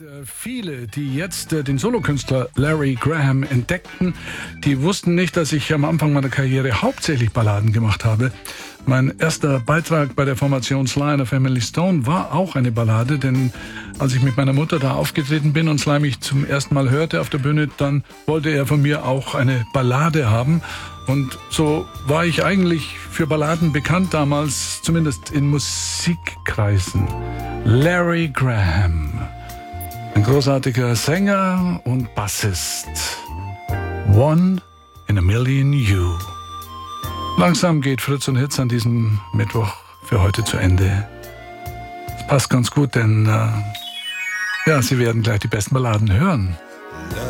Viele, die jetzt den Solokünstler Larry Graham entdeckten, die wussten nicht, dass ich am Anfang meiner Karriere hauptsächlich Balladen gemacht habe. Mein erster Beitrag bei der Formation Sly and the Family Stone war auch eine Ballade, denn als ich mit meiner Mutter da aufgetreten bin und Sly mich zum ersten Mal hörte auf der Bühne, dann wollte er von mir auch eine Ballade haben. Und so war ich eigentlich für Balladen bekannt damals, zumindest in Musikkreisen. Larry Graham. Ein großartiger Sänger und Bassist. One in a Million You. Langsam geht Fritz und Hitz an diesem Mittwoch für heute zu Ende. Es passt ganz gut, denn Sie werden gleich die besten Balladen hören.